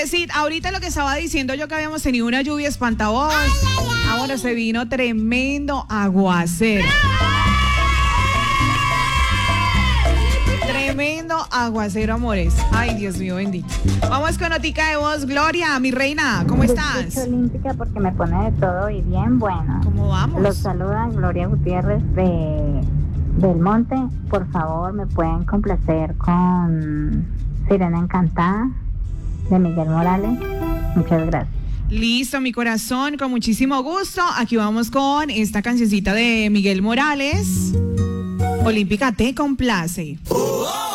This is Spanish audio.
Sí, ahorita lo que estaba diciendo yo que habíamos tenido una lluvia espantavoz. Ahora se vino tremendo aguacero. Tremendo aguacero, amores. Ay, Dios mío, bendito. Vamos con notica de voz. Gloria, mi reina, ¿cómo estás? Olímpica porque me pone de todo y bien bueno. ¿Cómo vamos? Los saluda Gloria Gutiérrez del Monte. Por favor, me pueden complacer con Sirena Encantada de Miguel Morales. Muchas gracias. Listo, mi corazón, con muchísimo gusto. Aquí vamos con esta cancioncita de Miguel Morales. Olímpica te complace.